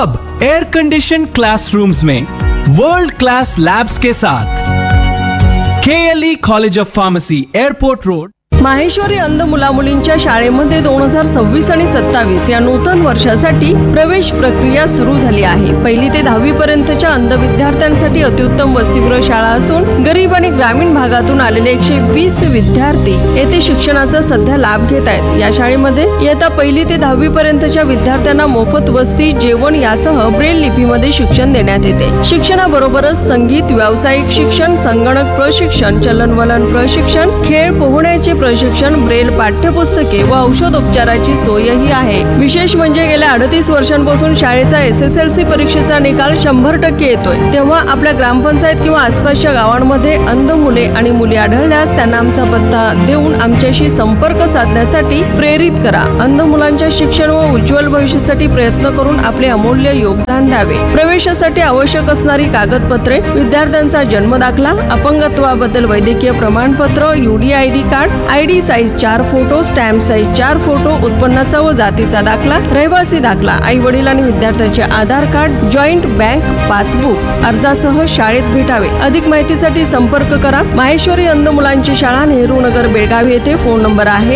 अब air condition classrooms में world class labs के साथ KLE college of pharmacy, airport road. Maheshwari अंध मुलामुलींच्या शाळेमध्ये 2026 आणि 27 या नूतन वर्षासाठी प्रवेश प्रक्रिया सुरू झाली आहे। पहिली ते 10वी पर्यंतच्या अंध विद्यार्थ्यांसाठी अत्युत्तम वसतिगृह शाळा असून गरीब आणि ग्रामीण भागातून आलेले 120 विद्यार्थी येथे शिक्षणाचा सध्या लाभ घेत आहेत। या शाळेमध्ये इयत्ता पहिली ते 10वी पर्यंतच्या विद्यार्थ्यांना मोफत वसती, जेवण यासह ब्रेल लिपीमध्ये शिक्षण देण्यात येते। शिक्षणाबरोबरच संगीत, व्यावसायिक शिक्षण, संगणक प्रशिक्षण, चलनवलन प्रशिक्षण, खेळ पोहण्याचे प्रशिक्षण, ब्रेल पाठ्यपुस्तके व औषधोपचाराची सोयही आहे। विशेष म्हणजे गेल्या 38 वर्षांपासून शाळेचा SSLC परीक्षेचा निकाल 100% येतोय। तेव्हा आपल्या ग्रामपंचायत किंवा आसपासच्या गावांमध्ये अंध मुले आणि मुली आढळल्यास त्यांना आमचा पत्ता देऊन आमच्याशी संपर्क साधण्यासाठी प्रेरित करा। अंध मुलांच्या शिक्षण व उज्ज्वल भविष्यासाठी प्रयत्न करून आपले अमूल्य योगदान द्यावे। प्रवेशासाठी आवश्यक असणारी कागदपत्रे: विद्यार्थ्यांचा जन्म दाखला, अपंगत्वाबद्दल वैद्यकीय प्रमाणपत्र, UDID card, ID size 4 photo, stamp size 4 photo, उत्पन्नाचा व जातीचा दाखला, रहिवासी दाखला, आई वडील आणि विद्यार्थ्याचे आधार कार्ड, जॉईंट बँक पासबुक अर्जासह शाळेत भेटावे। अधिक माहितीसाठी संपर्क करा। माहेश्वरी अंध मुलांची शाळा, नेहरू नगर, बेळगाव येथे। फोन नंबर आहे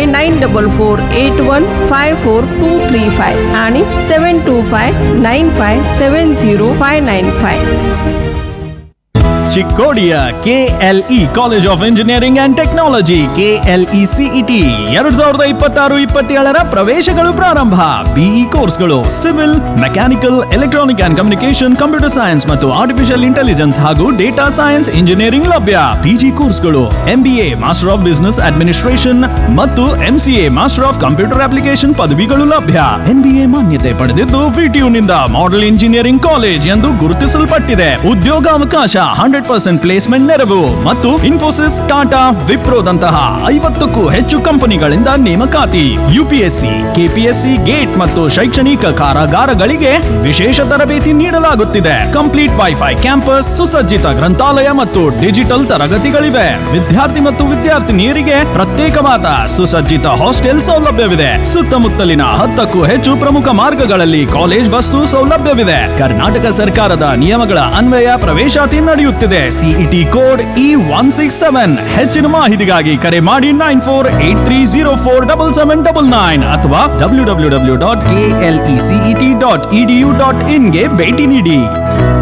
9448154235 आणि 7259570595। ಚಿಕ್ಕೋಡಿಯ KLE college of engineering and technology KLE CET 2026-27 ಪ್ರವೇಶಗಳು ಪ್ರಾರಂಭ। BE ಕೋರ್ಸ್ಗಳು civil, mechanical, electronic and communication, computer science ಮತ್ತು ಆರ್ಟಿಫಿಷಿಯಲ್ ಇಂಟೆಲಿಜೆನ್ಸ್ ಹಾಗೂ ಡೇಟಾ ಸೈನ್ಸ್ ಇಂಜಿನಿಯರಿಂಗ್ ಲಭ್ಯ। PG ಕೋರ್ಸ್ಗಳು MBA master of business administration ಮತ್ತು MCA master of computer application ಪದವಿಗಳು ಲಭ್ಯ। NBA ಮಾನ್ಯತೆ ಪಡೆದಿದ್ದು VTU ನಿಂದ ಮಾಡೆಲ್ ಇಂಜಿನಿಯರಿಂಗ್ ಕಾಲೇಜ್ ಎಂದು ಗುರುತಿಸಲ್ಪಟ್ಟಿದೆ। ಉದ್ಯೋಗಾವಕಾಶ 100% ಪ್ಲೇಸ್ಮೆಂಟ್ ನೆರವು ಮತ್ತು ಇನ್ಫೋಸಿಸ್, ಟಾಟಾ, ವಿಪ್ರೋದಂತಹ 50ಕ್ಕೂ ಹೆಚ್ಚು ಕಂಪನಿಗಳಿಂದ ನೇಮಕಾತಿ। UPSC, KPSC, ಗೇಟ್ ಮತ್ತು ಶೈಕ್ಷಣಿಕ ಕಾರಾಗಾರಗಳಿಗೆ ವಿಶೇಷ ತರಬೇತಿ ನೀಡಲಾಗುತ್ತಿದೆ। ಕಂಪ್ಲೀಟ್ ವೈಫೈ ಕ್ಯಾಂಪಸ್, ಸುಸಜ್ಜಿತ ಗ್ರಂಥಾಲಯ ಮತ್ತು ಡಿಜಿಟಲ್ ತರಗತಿಗಳಿವೆ। ವಿದ್ಯಾರ್ಥಿ ಮತ್ತು ವಿದ್ಯಾರ್ಥಿನಿಯರಿಗೆ ಪ್ರತ್ಯೇಕವಾದ ಸುಸಜ್ಜಿತ ಹಾಸ್ಟೆಲ್ ಸೌಲಭ್ಯವಿದೆ। ಸುತ್ತಮುತ್ತಲಿನ 10ಕ್ಕೂ ಹೆಚ್ಚು ಪ್ರಮುಖ ಮಾರ್ಗಗಳಲ್ಲಿ ಕಾಲೇಜ್ ಬಸ್ಸು ಸೌಲಭ್ಯವಿದೆ। ಕರ್ನಾಟಕ ಸರ್ಕಾರದ ನಿಯಮಗಳ ಅನ್ವಯ ಪ್ರವೇಶಾತಿ ನಡೆಯುತ್ತಿದೆ। CET code E167। ಹೆಚ್ಚಿನ ಮಾಹಿತಿಗಾಗಿ ಕರೆ ಮಾಡಿ 9483047799 ಅಥವಾ www.klecet.edu.in ಗೆ ಭೇಟಿ ನೀಡಿ।